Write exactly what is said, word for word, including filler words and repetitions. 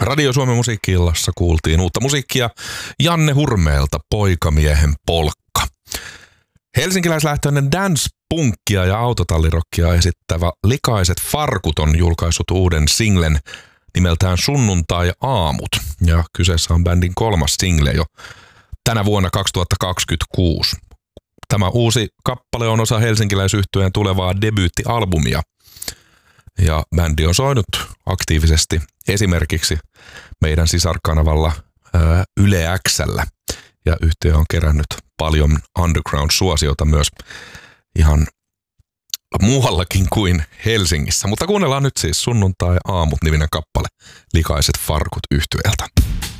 Radio Suomen musiikki-illassa kuultiin uutta musiikkia Janne Hurmeelta, Poikamiehen polkka. Helsinkiläislähtöinen dance-punkkia ja autotallirokkia esittävä Likaiset farkut on julkaissut uuden singlen nimeltään Sunnuntai-aamut. Ja kyseessä on bändin kolmas single jo tänä vuonna kaksituhattakaksikymmentäkuusi. Tämä uusi kappale on osa helsinkiläisyhtyeen tulevaa debyyttialbumia. Ja bändi on soinut aktiivisesti esimerkiksi meidän sisarkanavalla ää, Yle X:llä. Ja yhtiö on kerännyt paljon underground-suosiota myös ihan muuallakin kuin Helsingissä. Mutta kuunnellaan nyt siis Sunnuntai-aamut -niminen kappale Likaiset farkut -yhtyeeltä.